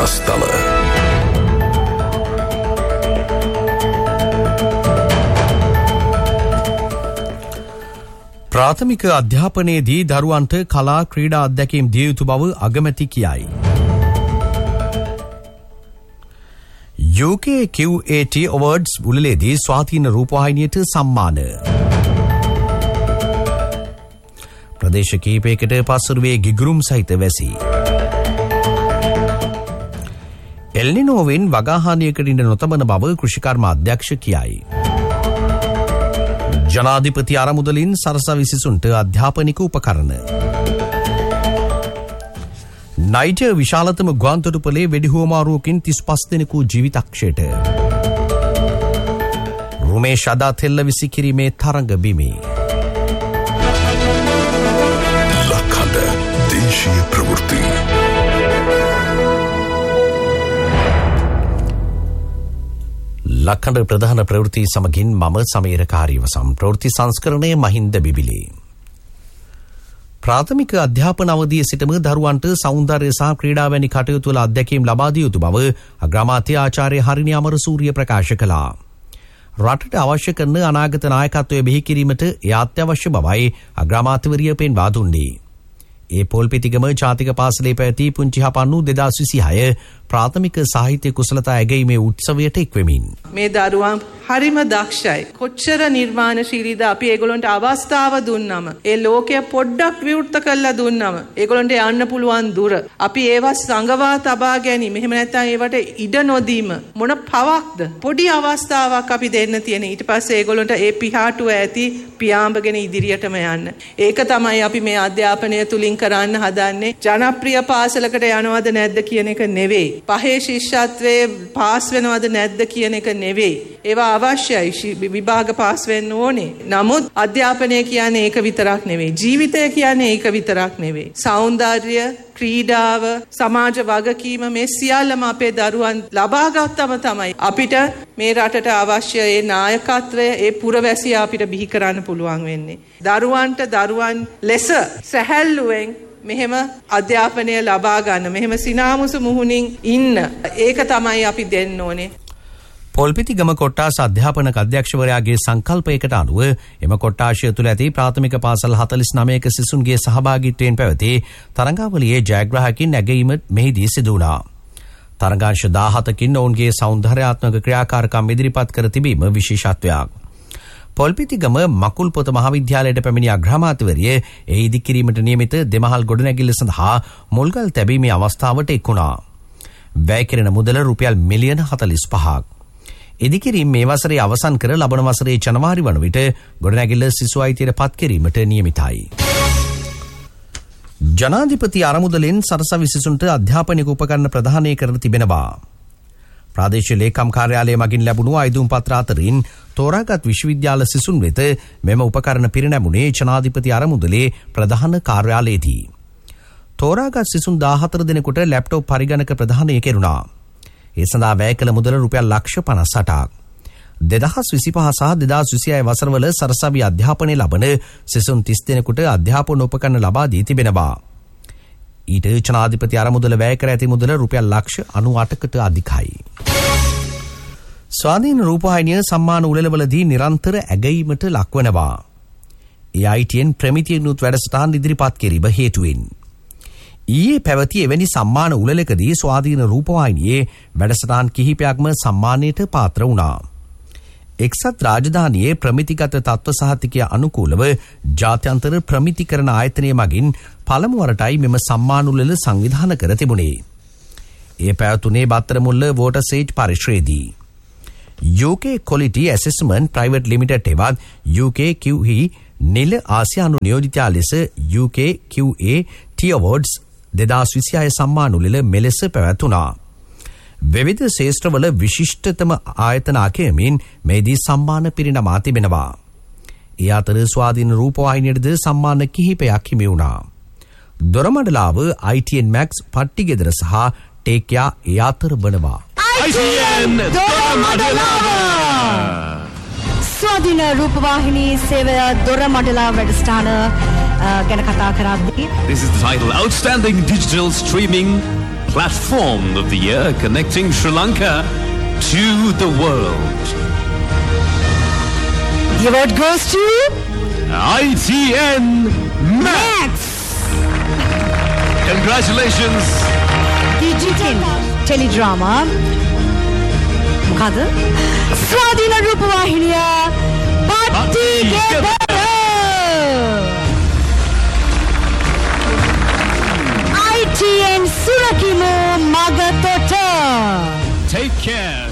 රස්තල. ප්‍රාථමික අධ්‍යාපනයේදී දරුවන්ට කලා ක්‍රීඩා අත්දැකීම් දිය යුතු බව අගමැති කියයි. UK QAT Awards උළෙලේදී ස්වාධීන රූපවාහිනියට සම්මාන. ප්‍රදේශ කිහිපයකට පසුරුවේ ගිගුරුම් සහිත වැසි. එල්නිනෝවෙන් වගාහානියකට ඉඩ නොතබන බව කෘෂිකර්ම අධ්‍යක්ෂ කියයි. ජනාධිපති අරමුදලින් සරසවි සිසුන්ට අධ්‍යාපනික උපකරණ. නයිජර් විශාලතම ගුවන්තොටුපළේ වෙඩිහුවමාරුවකින් 35 දෙනෙකු ජීවිතක්ෂයට. රුමේෂ් අදා තෙල්ල විසිකිරීමේ තරඟ බිමේ. ලක්හඬ දේශීය ප්‍රවෘත්ති. ලක්හඬ ප්‍රධාන ප්‍රවෘත්ති සමගින් මම සමීර කාර්යවසම්. ප්‍රවෘත්ති සංස්කරණය මහින්ද බිබිලි. ප්‍රාථමික අධ්‍යාපන අවධියේ සිටම දරුවන්ට සෞන්දර්ය සහ ක්‍රීඩා වැනි කටයුතු වල අත්දැකීම් ලබා දිය යුතු බව අග්‍රාමාත්‍ය ආචාර්ය හරිනි අමරසූරිය ප්‍රකාශ කළා. රටට අවශ්‍ය කරන අනාගත නායකත්වය බිහි කිරීමට එය අත්‍යවශ්‍ය බවයි අග්‍රාමාත්‍යවරිය පෙන්වා දුන්නේ. ඒ පොල්පිටිගම ජාතික පාසලේ පැවති පුංචි හපන්නු 2026 ප්‍රාථමික සාහිත්‍ය කුසලතා ඇගීමේ උත්සවයට එක්වෙමින් මේ දරුවන් හරිම දක්ෂයි. කොච්චර නිර්මාණශීලීද අපි ඒගොල්ලන්ට අවස්ථාව දුන්නම ඒ ලෝකය පොඩ්ඩක් විවෘත කරලා දුන්නම ඒගොල්ලන්ට යන්න පුළුවන් දුර අපි ඒවා සංගවා තබා ගැනීම එහෙම නැත්නම් ඒවට ඉඩ නොදීම මොන පවක්ද පොඩි අවස්ථාවක් අපි දෙන්න තියෙන. ඊට පස්සේ ඒගොල්ලන්ට ඒ පිහාටුව ඇති පියාඹගෙන ඉදිරියටම යන්න. ඒක තමයි අපි මේ අධ්‍යාපනය තුලින් කරන්න හදන්නේ. ජනප්‍රිය පාසලකට යනවද නැද්ද කියන එක නෙවෙයි. පහේ ශිෂ්‍යත්වයේ පාස් වෙනවද නැද්ද කියන එක නෙවෙයි. ඒවා අවශ්‍යයි. විභාග පාස් වෙන්න ඕනේ. නමුත් අධ්‍යාපනය කියන්නේ ඒක විතරක් නෙවෙයි. ජීවිතය කියන්නේ ඒක විතරක් නෙවෙයි. සෞන්දර්ය, ක්‍රීඩාව, සමාජ වගකීම මේ සියල්ලම අපේ දරුවන් ලබා ගත්තම තමයි අපිට මේ රටට අවශ්‍ය ඒ නායකත්වය, ඒ පුරවැසිය අපිට බිහි කරන්න පුළුවන් වෙන්නේ. දරුවන්ට දරුවන් ලෙස සැහැල්ලුවෙන් මෙහෙම අධ්‍යාපනය ලබා ගන්න, මෙහෙම සිනාමුසු මුහුණින් ඉන්න, ඒක තමයි අපි දෙන්න ඕනේ. පොල්පිටිගම කොට්ටාස අධ්‍යාපනක අධ්‍යක්ෂවරයාගේ සංකල්පයකට අනුව එම කොට්ටාශය තුළ ඇති ප්‍රාථමික පාසල් 49ක සිසුන්ගේ සහභාගීත්වයෙන් පැවති තරඟාවලියේ ජයග්‍රාහකින් ඇගීම මෙහිදී සිදු වුණා. තරඟාංශ 17කින් ඔවුන්ගේ සෞන්දර්යාත්මක ක්‍රියාකාරකම් ඉදිරිපත් කර තිබීම විශේෂත්වයක්. පොල්පිටිගම මකුල්පොත මහාවිද්‍යාලයට පැමිණි අග්‍රාමාත්‍යවරිය ඒ ඉදිකිරීමට නියමිත දෙමහල් ගොඩනැගිල්ල සඳහා මුල්ගල් තැබීමේ අවස්ථාවට එක් වුණා. වැය කෙරෙන මුදල රුපියල් මිලියන 45ක්. ඉදිකිරීම මේ වසරේ අවසන් කර ලබන වසරේ ජනවාරි වන විට ගොඩනැගිල්ල සිසු අයිතියට පත් කිරීමට නියමිතයි. ජනාධිපති අරමුදලෙන් සරසවි සිසුන්ට අධ්‍යාපනික උපකරණ ප්‍රදානය කර තිබෙනවා. ප්‍රාදේශීය ලේකම් කාර්යාලය මගින් ලැබුණු අයදුම් පත්‍ර අතරින් තෝරාගත් විශ්වවිද්‍යාල සිසුන් වෙත මෙම උපකරණ පිරිනැමුණේ ජනාධිපති අරමුදලේ ප්‍රධාන කාර්යාලයේදී. තෝරාගත් සිසුන් 14 දෙනෙකුට ලැප්ටොප් පරිගණක ප්‍රදානය කෙරුණා. ඒ සඳහා වැය කළ මුදල රුපියල් ලක්ෂ 58ක්. 2025 සහ 2026 වසරවල සරසවි අධ්‍යාපනය ලබන සිසුන් 30 දෙනෙකුට අධ්‍යාපන උපකරණ ලබා දී තිබෙනවා. ඊට ජනාධිපති අරමුදල වැය කර ඇති මුදල රුපියල් ලක්ෂ 98කට අධිකයි. ස්වාධීන රූපවාහිනිය සම්මාන උළෙලවලදී නිරන්තර ඇගීමට ලක්වනවා. AITN ප්‍රමිතියනුත් වැඩසටහන් ඉදිරිපත් කිරීම හේතුවෙන් ඊයේ පැවති එවැනි සම්මාන උළෙලකදී ස්වාධීන රූපවාහිනියේ වැඩසටහන් කිහිපයක්ම සම්මානයට පාත්‍ර වුණා. එක්සත් රාජධානියේ ප්‍රමිතිගත තත්ත්ව සහතිකය අනුකූලව ජාත්‍යන්තර ප්‍රමිතිකරණ ආයතනය මගින් පළමුවරටයි මෙම සම්මාන උළෙල සංවිධානය කර තිබුණේ. එය පැවතුනේ Battaramulla වෝටර්සේජ් පරිශ්‍රයේදී. UK Quality Assessment Private Limited එවත් UK QE නිල ආසියානු නියෝජිතයා ලෙස UK QAT Awards 2026 සම්මාන උළෙල මෙලෙස පැවැතුණා. විවිධ ශේෂ්ත්‍රවල විශිෂ්ටතම ආයතන අකයමින් මේදී සම්මාන පිරිනමා තිබෙනවා. ඒ අතර ස්වාධීන රූපවාහිනියටද සම්මාන කිහිපයක් හිමි වුණා. දොරමඩලාව ITN Max පට්ටිගෙදර සහ ටේක්යා ඒ අතර වනවා. ITN දොරමඩලාව ස්වාධීන රූපවාහිනී සේවය දොරමඩලාව වැඩසටහන ගැන කතා කරද්දී This is the title Outstanding Digital Streaming Platform of the Year, connecting Sri Lanka to the world. The award goes to ITN Max. Congratulations. Digital teledrama මොකද ස්වාධීන රූපවාහිනිය පත්තිගේ ITN සුරකිමු මගතොට. Take care.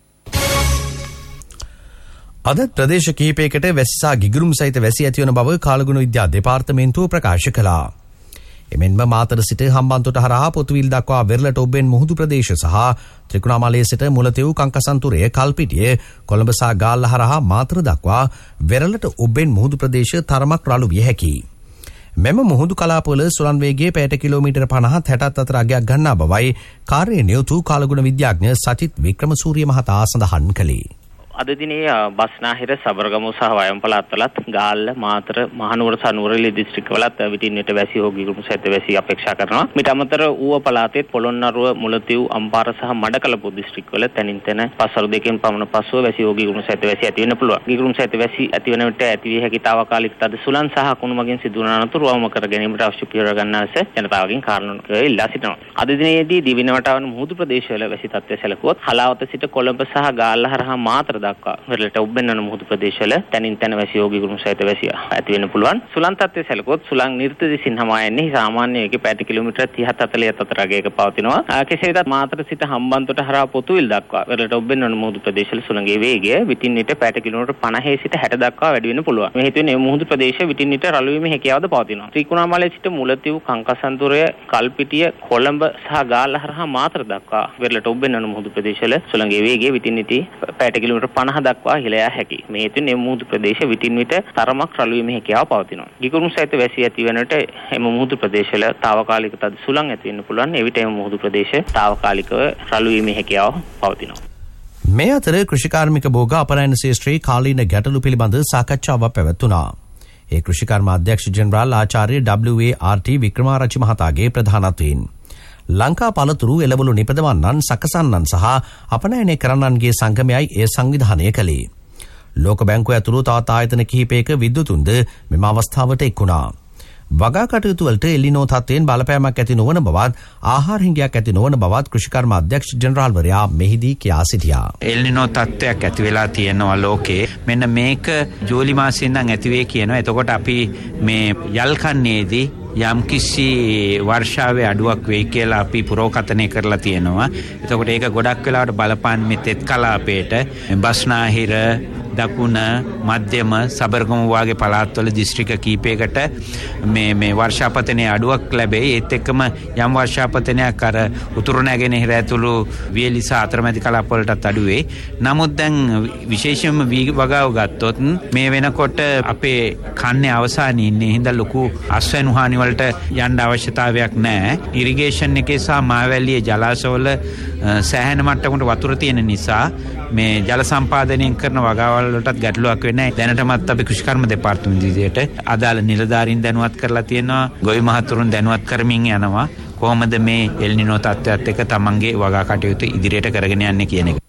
අද ප්‍රදේශ කිහිපයකට වැසි සහ ගිගුරුම් සහිත වැසි ඇතිවන බව කාලගුණ විද්‍යා දෙපාර්තමේන්තුව ප්‍රකාශ කළා. එමෙන්ම මාතර සිට හම්බන්තොට හරහා පොතුවිල් දක්වා වෙරළට ඔබෙන් මුහුදු ප්‍රදේශ සහ ත්‍රිකුණාමලයේ සිට මුලතෙව් කංකසන්තුරය කල්පිටිය කොළඹ සහ ගාල්ල හරහා මාතර දක්වා වෙරළට ඔබෙන් මුහුදු ප්‍රදේශ තරමක් රළු විය හැකියි. මෙම මුහුදු කලාපවල සුළං වේගය පැයට කිලෝමීටර් 50-60 අතර අගයක් ගන්නා බවයි කාර්යයේ නියුතු කාලගුණ විද්‍යාඥ සචිත් වික්‍රමසූරිය මහතා සඳහන් කළේ. අද දිනේ බස්නාහිර සබරගමු සහ වයම් පළාත්වලත් ගාල්ල මාතර මහනුවර සහ නුවරඑළිය දිස්ත්‍රික්කවලත් විටින් විට වැසි හෝ ගිගුරුම් සහිත වැසි අපේක්ෂා කරනවා. මීට අමතරව ඌව පළාතේ පොළොන්නරුව මුලතිව් අම්පාර සහ මඩකලපුව දිස්ත්‍රික්කවල තනින් තන පස්වරු දෙකෙන් පමණ පසුව වැසි හෝ ගිගුරුම් සහිත වැසි ඇති වෙන්න පුළුවන්. ගිගුරුම් සහිත වැසි ඇති වෙන විට ඇති විය හැකි තාවකාලික තද සුළං සහ අකුණු මගින් සිදුවන අනතුරු අවම කර ගැනීමට අවශ්‍ය පියවර ගන්නාස ජනතාවගෙන් කාරණා ඉල්ලා සිටිනවා. අද දිනේදී දිවින වටාවන මුහුදු ප්‍රදේශවල වැසි තත්ත්වය සැලකුවොත් හලාවත සිට කොළඹ සහ ගාල්ල හරහා මාතර දක්වා වෙරළට ඔබ්බෙන්නන මුහුදු ප්‍රදේශවල තනින් තන වැසි යෝගී ගුරුම් සහිත වැසි ඇති වෙන්න පුළුවන්. සුළං තත්ත්වය සැලකුවොත් සුළං නිර්ත දිසින් හමායන්නේ සාමාන්‍ය වේගය පැයට කිලෝමීටර් 30-40 අතර අගයක පවතිනවා. කෙසේ වෙතත් මාතර සිට හම්බන්තොට හරහා පොතුවිල් දක්වා වෙරළට ඔබ්බෙන්නන මුහුදු ප්‍රදේශවල සුළංගේ වේගය විටින් විට පැයට කිලෝමීටර් 50 සිට 60 දක්වා වැඩි වෙන්න පුළුවන්. මේ හේතුවෙන් මේ මුහුදු ප්‍රදේශ විටින් විට රළු වීමේ හැකියාවද පවතිනවා. ත්‍රිකුණාමලයේ සිට මුලතිව් කංකසන්තුරය කල්පිටිය කොළඹ සහ ගාල්ල හරහා මාතර දක්වා වෙරළට ඔබ්බෙන්නන මුහුදු ප්‍රදේශවල සුළංගේ වේගය විටින් විට පැයට කිලෝමීටර් 50 දක්වා ඉහළ හැකි. මේ හේතුවෙන් මේ මුහුදු ප්‍රදේශ විටින් විට තරමක් රළු වීමේ හැකියාව පවතිනවා. ගිගුරුම් සහිත වැසි ඇති වෙනට එම මුහුදු ප්‍රදේශවල తాවකාලික තද සුළං ඇති වෙන්න පුළුවන්. එවිට එම මුහුදු ප්‍රදේශ తాවකාලිකව රළු වීමේ හැකියාව පවතිනවා. මේ අතර කෘෂිකාර්මික භෝග අපනයන ශේෂ්ත්‍රයේ කාලීන ගැටලු පිළිබඳ සාකච්ඡාවක් පැවැත්වුණා. ඒ කෘෂිකර්ම අධ්‍යක්ෂ ජෙනරාල් ආචාර්ය WART වික්‍රමාරච්චි මහතාගේ ප්‍රධානත්වයෙන් ලංකා පළතුරු එළවලු නිපදවන්නන් සකසන්නන් සහ අපනයනය කරන්නන්ගේ සංගමයයි එය සංවිධානය කළේ. ලෝක බැංකුව ඇතුළු තවත් ආයතන කිහිපයක විද්වතුන්ද මෙම අවස්ථාවට එක්වුණා. වගා කටයුතු වලට එල්ලිනෝ තත්ත්වයෙන් බලපෑමක් ඇති නොවන බවත් ආහාර හිඟයක් ඇති නොවන බවත් කෘෂිකර්ම අධ්‍යක්ෂ ජෙනරාල්වරයා මෙහිදී කියා සිටියා. එල්නිනෝ තත්ත්වයක් ඇති වෙලා තියෙනවා ලෝකේ. මෙන්න මේක ජූලි මාසයෙන් නම් ඇති වෙයි කියනවා. එතකොට අපි මේ යල්කන්නේදී යම්කිසි වර්ෂාවේ අඩුවක් වෙයි කියලා අපි පුරෝකථනය කරලා තියෙනවා. එතකොට ඒක ගොඩක් වෙලාවට බලපාන්නේ මේ තෙත් කලාපයට බස්නාහිර දකුණ මධ්‍යම සබරගමු වාගේ පළාත්වල දිස්ත්‍රික්ක කීපයකට මේ වර්ෂාපතනයේ අඩුවක් ලැබෙයි. ඒත් එක්කම යම් වර්ෂාපතනයක් අර උතුරු නැගෙනහිර ඇතුළු වියලි සහ අතරමැදි කලාපවලටත් අඩු වෙයි. නමුත් දැන් විශේෂයෙන්ම වගාව ගත්තොත් මේ වෙනකොට අපේ කන්නේ අවසානයේ ඉන්නේ. හින්දා ලොකු අස්වැනු හානි වලට යන්න අවශ්‍යතාවයක් නැහැ. ඉරිගේෂන් එකේ සහ මාවැල්ලියේ ජලාශවල සෑහෙන මට්ටමකට වතුර තියෙන නිසා මේ ජල සම්පාදනයෙන් කරන වගාවලටත් ගැටලුවක් වෙන්නේ නැහැ. දැනටමත් අපි කෘෂිකර්ම දෙපාර්තමේන්තුව විදියට අදාළ නිලධාරීන් දැනුවත් කරලා තියෙනවා. ගොවි මහතුරුන් දැනුවත් කරමින් යනවා. කොහොමද මේ එල්නිනෝ තත්ත්වයත් එක්ක තමන්ගේ වගා කටයුතු ඉදිරියට කරගෙන යන්නේ කියන එක.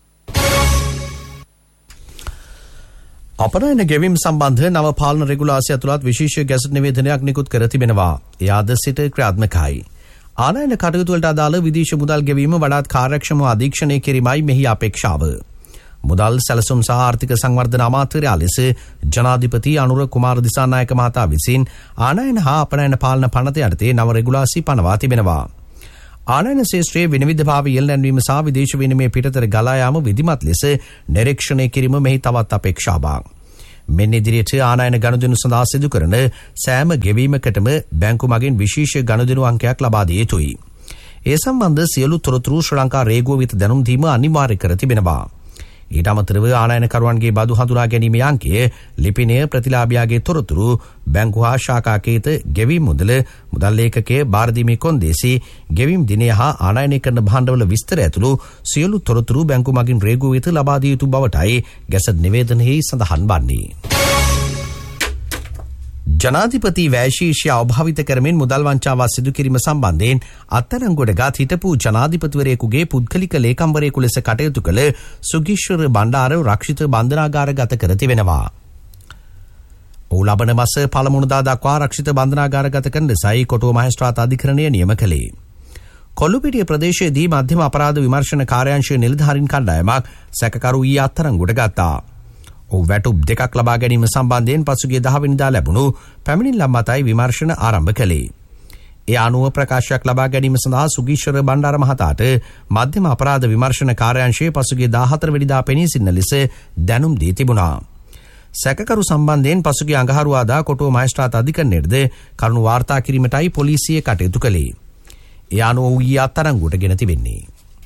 අපනයන ගෙවීම් සම්බන්ධ නව පාලන රෙගුලාසිය ඇතුළත් විශේෂ ගැසට් නිවේදනයක් නිකුත් කර තිබෙනවා. එය අද සිට ක්‍රියාත්මකයි. ආනයන කටයුතු වලට අදාළ විදේශ මුදල් ගෙවීම වඩාත් කාර්යක්ෂමව අධීක්ෂණය කිරීමයි මෙහි අපේක්ෂාව. මුදල් සැලසුම් සහ ආර්ථික සංවර්ධන අමාත්‍යවරයා ලෙස ජනාධිපති අනුර කුමාර දිසානායක මහතා විසින් ආනයන හා අපනයන පාලන පනත යටතේ නව රෙගුලාසි පනවා තිබෙනවා. ආනයන ශේෂ්ත්‍රයේ විනිවිදභාවය ඉහළ නැන්වීම සහ විදේශ විනිමය පිටතට ගලා යාම විධිමත් ලෙස නිරීක්ෂණය කිරීම මෙහි තවත් අපේක්ෂාවක්. මෙන්න ඉදිරියට ආනයන ගනුදෙනු සඳහා සිදු කරන සෑම ගෙවීමකටම බැංකු මගින් විශේෂ ගනුදෙනු අංකයක් ලබා දිය යුතුයි. ඒ සම්බන්ධ සියලු තොරතුරු ශ්‍රී ලංකා රේගුව වෙත දැනුම් දීම අනිවාර්ය කර තිබෙනවා. ඊට අමතරව ආනයනකරුවන්ගේ බදු හඳුනා ගැනීමේ අංකය, ලිපිනය, ප්‍රතිලාභියාගේ තොරතුරු, බැංකු හා ශාඛාකේත ගෙවීම් මුදල, මුදල් ලේඛකයේ භාරදීමේ කොන්දේසි, ගෙවීම් දිනය හා ආනයනය කරන භාණ්ඩවල විස්තර ඇතුළු සියලු තොරතුරු බැංකු මගින් රේගුව වෙත ලබා දිය යුතු බවටයි ගැසට් නිවේදනයේ සඳහන් වන්නේ. ජනාධිපති වැශීෂ්‍ය අවභාවිත කරමින් මුදල් වංචාවක් සිදු කිරීම සම්බන්ධයෙන් අත්අඩංගුවටගත් හිටපු ජනාධිපතිවරයෙකුගේ පුද්ගලික ලේකම්වරයෙකු ලෙස කටයුතු කළ සුගීශ්වර බණ්ඩාර රක්ෂිත බන්ධනාගාරගත කර තිබෙනවා. ඔහු ලබන මාස පළමුවනදා දක්වා රක්ෂිත බන්ධනාගාරගත කරන ලෙසයි කොටුව මහේස්ත්‍රාත් අධිකරණය නියම කළේ. කොල්ලුපිටිය ප්‍රදේශයේදී මධ්‍යම අපරාධ විමර්ශන කාර්යාංශයේ නිලධාරීන් කණ්ඩායමක් සැකකරු ඊ අත්අඩංගුවට ගත්තා. ඔහු වැටුප් දෙකක් ලබා ගැනීම සම්බන්ධයෙන් පසුගිය 10 වෙනිදා ලැබුණු පැමිණිල්ලක් මතයි විමර්ශන ආරම්භ කළේ. ඒ අනුව ප්‍රකාශයක් ලබා ගැනීම සඳහා සුගීශ්වර බණ්ඩාර මහතාට මධ්‍යම අපරාධ විමර්ශන කාර්යාංශයේ පසුගිය 14 වෙනිදා පෙනී සිටින ලෙස දැනුම් දී තිබුණා. සැකකරු සම්බන්ධයෙන් පසුගිය අඟහරුවාදා කොටුව මහේස්ත්‍රාත් අධිකරණයේද කරුණු වාර්තා කිරීමටයි පොලිසිය කටයුතු කළේ. ඒ අනුව ඔහු ඊ අත්අඩංගුවට ගෙන තිබෙන්නේ.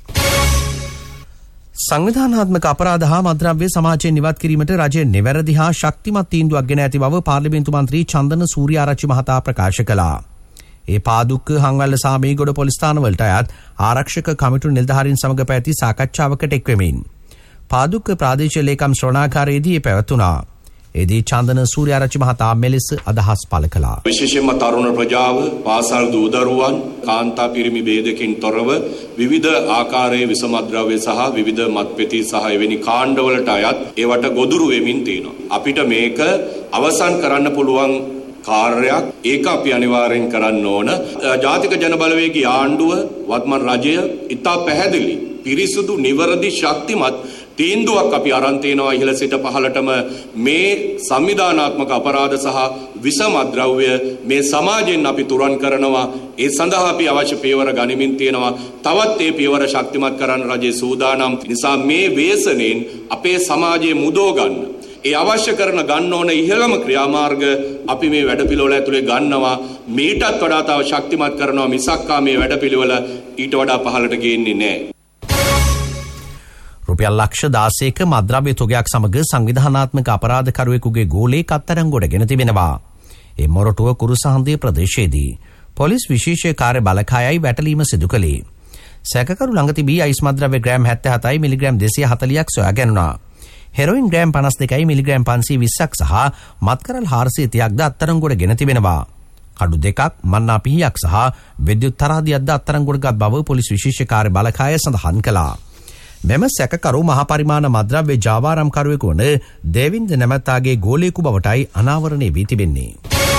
සංවිධානාත්මක අපරාධ හා මද්‍රව්‍ය සමාජයෙන් නිවත් කිරීමට රජය නිවැරදි හා ශක්තිමත් තීන්දුවක් ගෙන ඇති බව පාර්ලිමේන්තු මන්ත්‍රී චන්දන සූර්යාරච්චි මහතා ප්‍රකාශ කළා. ඒ පාදුක්ක හංවැල්ල සාමීගොඩ පොලිස් ස්ථානවලට අයත් ආරක්ෂක කමිටු නිලධාරීන් සමග පැවති සාකච්ඡාවකට එක්වෙමින් පාදුක්ක ප්‍රාදේශීය ලේකම් ශ්‍රවණාගාරයේදී පැවතුණා. එදී චන්දන සූර්යාරච්චි මහතා මෙලෙස අදහස් පළ කළා. විශේෂයෙන්ම තරුණ ප්‍රජාව, පාසල් දූදරුවන්, කාන්තා පිරිමි ભેදකින් තොරව විවිධ ආකාරයේ විසමද්‍රව්‍ය සහ විවිධ මත්පැති සහ එවැනි කාණ්ඩවලට අයත් ඒවට ගොදුරු වෙමින් තියෙනවා. අපිට මේක අවසන් කරන්න පුළුවන් කාර්යයක්. ඒක අපි අනිවාර්යෙන් කරන්න ඕන. ජාතික ජනබලවේගී ආණ්ඩුව වත්මන් රජය ඉතා පැහැදිලි, පිරිසුදු, නිවැරදි, ශක්තිමත් තීන්දුවක් අපි අරන් තිනවා. ඉහළ සිට පහළටම මේ සංවිධානාත්මක අපරාධ සහ විසමද්‍රව්‍ය මේ සමාජයෙන් අපි තුරන් කරනවා. ඒ සඳහා අපි අවශ්‍ය පියවර ගනිමින් තියෙනවා. තවත් ඒ පියවර ශක්තිමත් කරන්න රජයේ සූදානම්. නිසා මේ ව්‍යසනයෙන් අපේ සමාජයේ මුදව ගන්න, ඒ අවශ්‍ය කරන ගන්න ඕන ඉහළම ක්‍රියාමාර්ග අපි මේ වැඩපිළිවෙල ඇතුලේ ගන්නවා. මීටත් වඩා තව ශක්තිමත් කරනවා. මිසක්කා මේ වැඩපිළිවෙල ඊට වඩා පහළට ගේන්නේ නැහැ. රුපියල් ලක්ෂ 16ක මද්‍රව්‍ය තොගයක් සමග සංවිධානාත්මක අපරාධකරුවෙකුගේ ගෝලයක් අත්අඩංගුවට ගෙන තිබෙනවා. ඒ මොරටුව කුරුසහන්දිය ප්‍රදේශයේදී පොලිස් විශේෂ කාර්ය බලකායයි වැටලීම සිදු කළේ. සැකකරු ළඟ තිබී අයිස් මද්‍රව්‍ය ග්‍රෑම් 77යි මිලිග්‍රෑම් 240ක් සොයා ගැනුණා. හෙරොයින් ග්‍රෑම් 52යි මිලිග්‍රෑම් 520ක් සහ මත්කරල් 430ක්ද අත්අඩංගුවට ගෙන තිබෙනවා. කඩු දෙකක්, මන්නා පිහියක් සහ විද්‍යුත් තරාදියක්ද අත්අඩංගුවට ගත් බව පොලිස් විශේෂ කාර්ය බලකාය සඳහන් කළා. මෙම සැකකරු මහා පරිමාණ මද්‍රව්‍ය ජාවාරම්කරුවෙකු වන දේවින්ද නැමැත්තාගේ ගෝලයෙකු බවටයි අනාවරණය වී තිබෙන්නේ.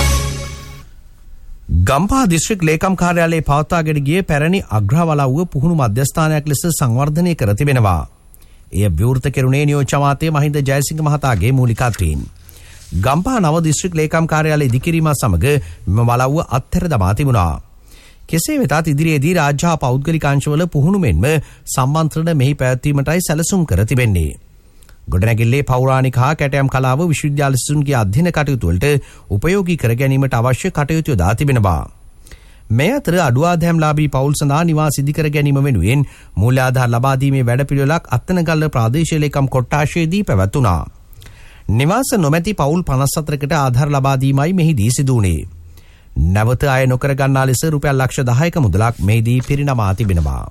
ගම්පහ දිස්ත්‍රික් ලේකම් කාර්යාලයේ පවත්වාගෙන ගිය පැරණි අග්‍රවලව්ව පුහුණු මධ්‍යස්ථානයක් ලෙස සංවර්ධනය කර තිබෙනවා. එය විවෘත කෙරුණේ නියෝජ්‍ය අමාත්‍ය මහින්ද ජයසිංහ මහතාගේ මූලිකත්වයෙන්. ගම්පහ නව දිස්ත්‍රික් ලේකම් කාර්යාලය ඉදිකිරීමත් සමග මෙම වලව්ව අත්හැර දමා තිබුණා. කෙසේ වෙතත් ඉදිරියේදී රාජ්‍ය හා පෞද්ගලික අංශවල පුහුණු මෙන්ම සම්මන්ත්‍රණ මෙහි පැවැත්වීමටයි සැලසුම් කර තිබෙන්නේ. ගොඩනැගිල්ලේ පෞරාණික හා කැටයම් කලාව විශ්වවිද්‍යාල සිසුන්ගේ අධ්‍යයන කටයුතු වලට උපයෝගී කර ගැනීමට අවශ්‍ය කටයුතු යොදා තිබෙනවා. මේ අතර අඩු ආදායම්ලාභී පවුල් සඳහා නිවාස ඉදි කර ගැනීම වෙනුවෙන් මූල්‍ය ආධාර ලබා දීමේ වැඩපිළිවෙලක් අත්තනගල්ල ප්‍රාදේශීය ලේකම් කොට්ටාශයේදී පැවැත්වුණා. නිවාස නොමැති පවුල් 54කට ආධාර ලබා දීමයි මෙහිදී සිදු වුණේ. නැවත අය නොකර ගන්නා ලෙස රුපියල් ලක්ෂ 10ක මුදලක් මෙහිදී පිරිනමා තිබෙනවා.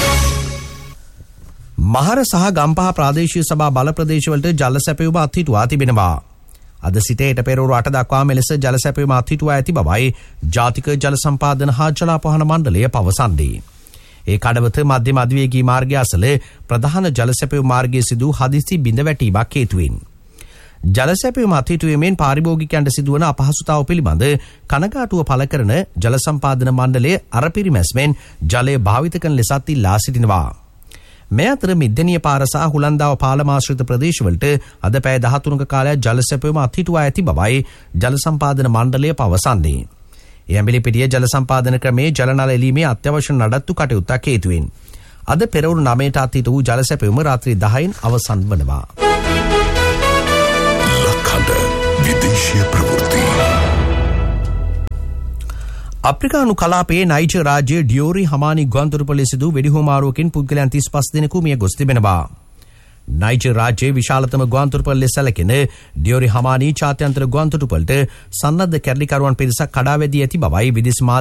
මහර සහ ගම්පහ ප්‍රාදේශීය සභා බල ප්‍රදේශවලට ජල සැපයුම අත්හිටුවා තිබෙනවා. අද සිට හෙට පෙරවරු 8 දක්වා මෙලෙස ජල සැපයුම අත්හිටුවා ඇති බවයි ජාතික ජල සම්පාදන හා ජලාපවහන මණ්ඩලය පවසන්නේ. ඒ කඩවත මධ්‍යම අධිවේගී මාර්ගය අසල ප්‍රධාන ජල සැපයුම් මාර්ගයේ සිදු හදිසි බිඳ වැටීමක් හේතුවෙන් ජල සැපයුම අත්හිටුවීමෙන් පාරිභෝගිකයන්ට සිදුවන අපහසුතාව පිළිබඳ කනගාටුව පළ කරන ජල සම්පාදන මණ්ඩලය අරපිරිමැස්මෙන් ජලය භාවිත කරන ලෙසත් ඉල්ලා සිටිනවා. මේ අතර මිද්දනිය පාර සහ හුලන්දාව පාලමාශ්‍රිත ප්‍රදේශවලට අද පැය 13ක කාලයක් ජල සැපයුම අත්හිටුවා ඇති බවයි ජල සම්පාදන මණ්ඩලය පවසන්නේ. එයඹිලිපිටිය ජල සම්පාදන ක්‍රමයේ ජල නල එලීමේ අත්‍යවශ්‍ය නඩත්තු කටයුත්තක් හේතුවෙන් අද පෙරවරු 9ට අත්හිටු වූ ජල සැපයුම රාත්‍රී 10න් අවසන් වනවා. විදේශීය ප්‍රවෘත්ති. අප්‍රිකානු කලාපයේ නයිජර් රාජ්‍යයේ ඩියෝරි හමානි ගුවන්තොටුපළේ සිදු වෙඩිහුවමාරුවකින් පුද්ගලයන් 35 දෙනෙකු මිය ගොස් තිබෙනවා. නයිජර් රාජ්‍යයේ විශාලතම ගුවන්තොටුපළ ලෙස සැලකෙන ඩියෝරි හමානි ජාත්‍යන්තර ගුවන්තොටුපළට සන්නද්ධ කැරලිකරුවන් පිරිසක් කඩා වැදී ඇති බවයි විදේශ